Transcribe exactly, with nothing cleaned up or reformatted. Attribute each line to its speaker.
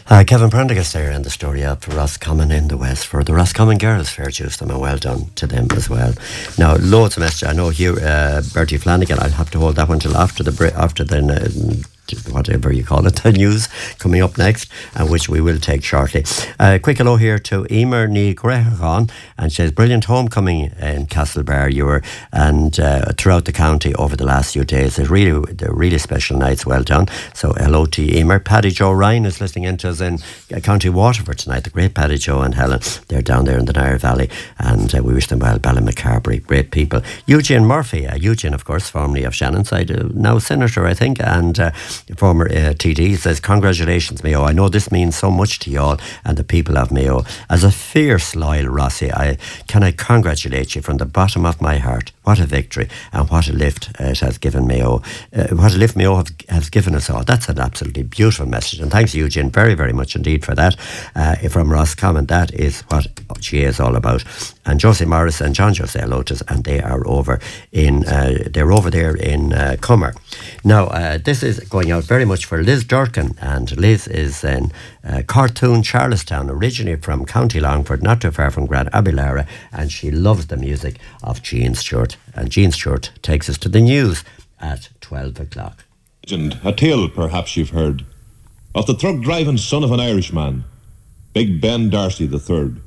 Speaker 1: Uh, Kevin Prendergast there in the story up for Roscommon in the West for the Roscommon Girls. Fair juice them and well done to them as well. Now, loads of messages. I know here, uh, Bertie Flanagan, I'll have to hold that one till after the break, after the uh, whatever you call it, the news coming up next, uh, which we will take shortly. Uh, quick hello here to Emer Ní Grehan, and she says, brilliant homecoming in Castlebar you were, and uh, throughout the county over the last few days. It's really, they're really special nights, well done. So hello to you, Emer. Paddy Joe Ryan is listening in to us in uh, County Waterford tonight. The great Paddy Joe and Helen, they're down there in the Nair Valley, and uh, we wish them well. Ballinmacarbery, great people. Eugene Murphy, uh, Eugene of course, formerly of Shannonside, uh, now Senator I think, and uh, former uh, T D, says, congratulations Mayo, I know this means so much to you all and the people of Mayo. As a fierce loyal Rossi, I can I congratulate you from the bottom of my heart. What a victory and what a lift uh, it has given Mayo, uh, what a lift Mayo have, has given us all. That's an absolutely beautiful message, and thanks Eugene very very much indeed for that. Uh, from Roscommon, that is what G A is all about. And Josie Morris and John Jose Lotus, and they are over in uh, they're over there in uh, Cummer. Now uh, this is going out very much for Liz Durkin, and Liz is in uh, Cartoon, Charlestown, originally from County Longford, not too far from Grand Abilara, and she loves the music of Gene Stewart. And Gene Stewart takes us to the news at twelve o'clock.
Speaker 2: Legend, a tale perhaps you've heard, of the truck-driving son of an Irishman, Big Ben Darcy the third.